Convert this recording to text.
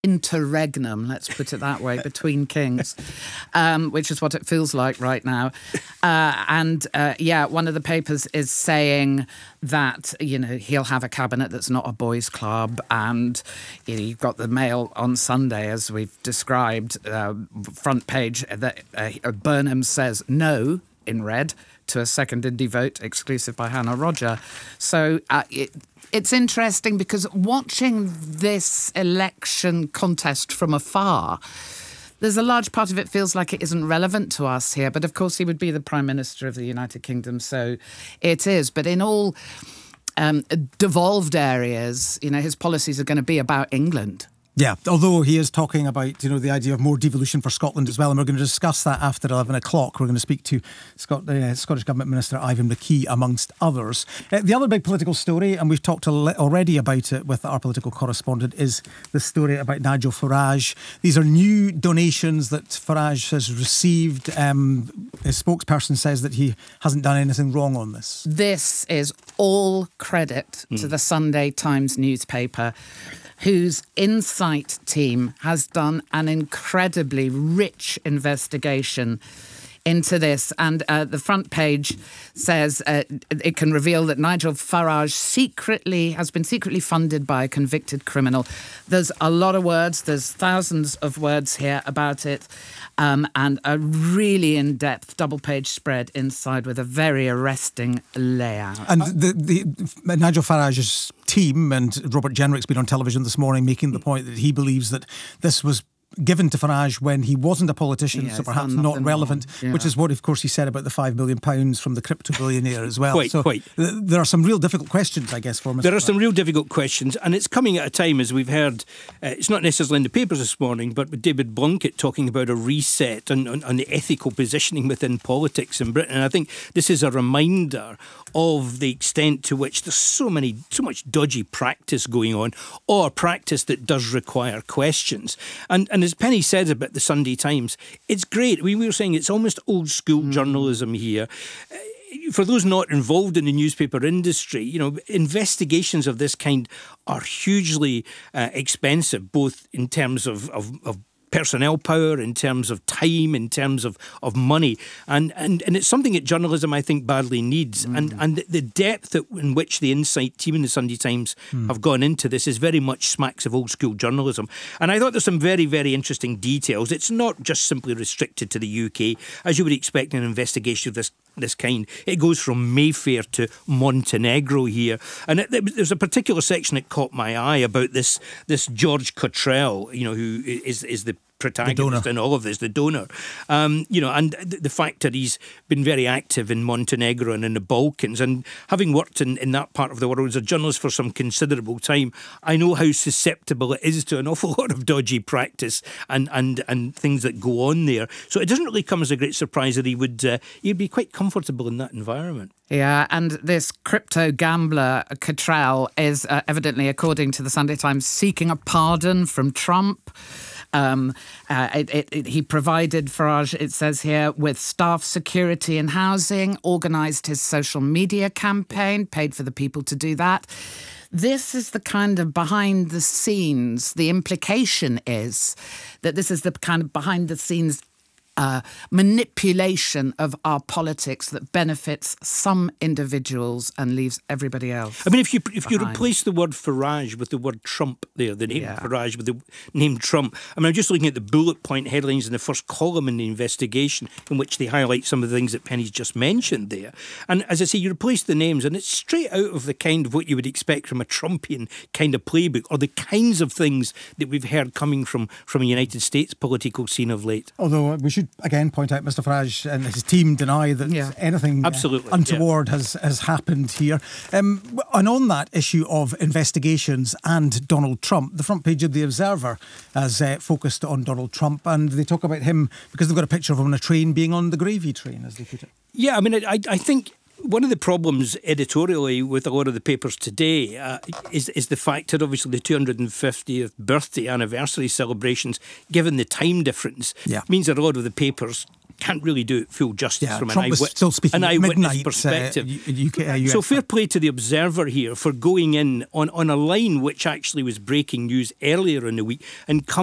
interregnum, let's put it that way, between kings, which is what it feels like right now. One of the papers is saying that, he'll have a cabinet that's not a boys' club. And you've got the Mail on Sunday, as we've described, front page, that Burnham says no, in red, to a second indie vote, exclusive by Hannah Roger. So it's interesting because watching this election contest from afar, there's a large part of it feels like it isn't relevant to us here. But of course, he would be the Prime Minister of the United Kingdom, so it is. But in all devolved areas, his policies are going to be about England. Yeah, although he is talking about, the idea of more devolution for Scotland as well, and we're going to discuss that after 11 o'clock. We're going to speak to Scottish Government Minister Ivan McKee, amongst others. The other big political story, and we've talked already about it with our political correspondent, is the story about Nigel Farage. These are new donations that Farage has received. His spokesperson says that he hasn't done anything wrong on this. This is all credit to the Sunday Times newspaper, whose insight team has done an incredibly rich investigation into this. And the front page says it can reveal that Nigel Farage has been secretly funded by a convicted criminal. There's a lot of words. There's thousands of words here about it. And a really in-depth double-page spread inside with a very arresting layout. And the Nigel Farage's team, and Robert Jenrick's been on television this morning making the point that he believes that this was given to Farage when he wasn't a politician, so perhaps not relevant, which is what, of course, he said about the £5 million from the crypto billionaire as well. Quite. There are some real difficult questions, I guess, for Mr. There are some real difficult questions, and it's coming at a time, as we've heard, it's not necessarily in the papers this morning, but with David Blunkett talking about a reset on the ethical positioning within politics in Britain. And I think this is a reminder of the extent to which there's so much dodgy practice going on, or practice that does require questions. And as Penny said about the Sunday Times, it's great. We were saying it's almost old school journalism here. For those not involved in the newspaper industry, investigations of this kind are hugely expensive, both in terms of personnel power, in terms of time, in terms of money. And it's something that journalism, I think, badly needs. And the depth in which the Insight team in the Sunday Times have gone into this is very much smacks of old school journalism. And I thought there's some very, very interesting details. It's not just simply restricted to the UK. As you would expect in an investigation of this kind, it goes from Mayfair to Montenegro here. And there's a particular section that caught my eye about this George Cottrell, who is the protagonist in all of this, the donor. And the fact that he's been very active in Montenegro and in the Balkans, and having worked in that part of the world as a journalist for some considerable time, I know how susceptible it is to an awful lot of dodgy practice and things that go on there. So it doesn't really come as a great surprise that he'd be quite comfortable in that environment. Yeah, and this crypto gambler, Cottrell, is evidently, according to the Sunday Times, seeking a pardon from Trump. He provided Farage, it says here, with staff security and housing, organised his social media campaign, paid for the people to do that. This is the kind of behind the scenes. The implication is that this is the kind of behind the scenes manipulation of our politics that benefits some individuals and leaves everybody else. I mean, if you replace the word Farage with the word Trump there, the name Farage with the name Trump, I mean, I'm just looking at the bullet point headlines in the first column in the investigation, in which they highlight some of the things that Penny's just mentioned there. And as I say, you replace the names, and it's straight out of the kind of what you would expect from a Trumpian kind of playbook, or the kinds of things that we've heard coming from the United States political scene of late. Although we should again point out Mr. Farage and his team deny that anything untoward has happened here. And on that issue of investigations and Donald Trump, the front page of The Observer has focused on Donald Trump, and they talk about him because they've got a picture of him on a train being on the gravy train, as they put it. Yeah, I mean, I think one of the problems editorially with a lot of the papers today is the fact that obviously the 250th birthday anniversary celebrations, given the time difference, means that a lot of the papers can't really do it full justice Yeah, from Trump was still speaking an at eyewitness midnight, perspective. US So fair play to the Observer here for going in on a line which actually was breaking news earlier in the week and